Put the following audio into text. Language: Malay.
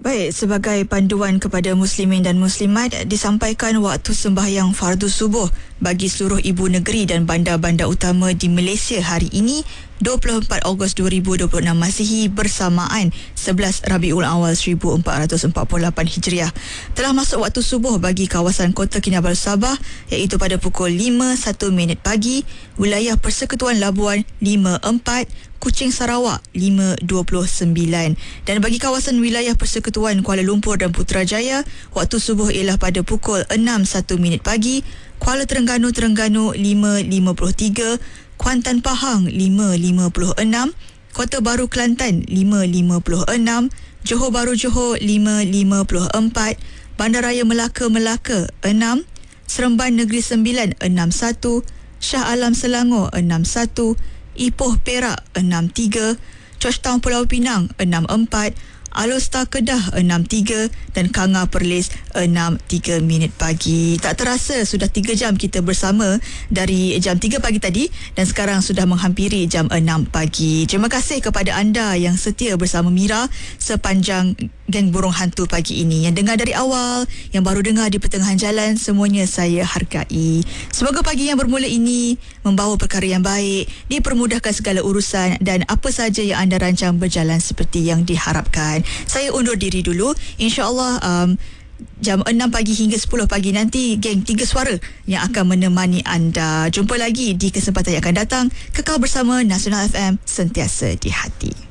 Baik, sebagai panduan kepada muslimin dan muslimat, disampaikan waktu sembahyang fardu subuh bagi seluruh ibu negeri dan bandar-bandar utama di Malaysia hari ini 24 Ogos 2026 Masihi bersamaan 11 Rabiul Awal 1448 Hijriah. Telah masuk waktu subuh bagi kawasan Kota Kinabalu Sabah iaitu pada pukul 5:01 pagi, wilayah Persekutuan Labuan 5:04, Kuching Sarawak 5:29 dan bagi kawasan wilayah Persekutuan Kuala Lumpur dan Putrajaya waktu subuh ialah pada pukul 6:01 pagi, Kuala Terengganu 5:53, Kuantan Pahang 5:56, Kota Baru Kelantan 5:56, Johor Bahru Johor 5:54, Bandaraya Melaka 6, Seremban Negeri Sembilan 61, Shah Alam Selangor 61, Ipoh Perak 63, Georgetown Pulau Pinang 64, Alor-Star Kedah 63 dan Kanga Perlis 6:03 pagi. Tak terasa sudah 3 jam kita bersama dari jam 3 pagi tadi dan sekarang sudah menghampiri jam 6 pagi. Terima kasih kepada anda yang setia bersama Mira sepanjang Geng Burung Hantu pagi ini. Yang dengar dari awal, yang baru dengar di pertengahan jalan, semuanya saya hargai. Semoga pagi yang bermula ini membawa perkara yang baik, dipermudahkan segala urusan dan apa saja yang anda rancang berjalan seperti yang diharapkan. Saya undur diri dulu. InsyaAllah jam 6 pagi hingga 10 pagi nanti geng 3 Suara yang akan menemani anda. Jumpa lagi di kesempatan yang akan datang. Kekal bersama Nasional FM, sentiasa di hati.